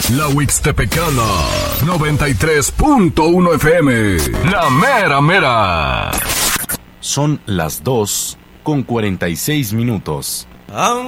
La Huixtepecana, 93.1 FM. La mera mera. Son las 2:46.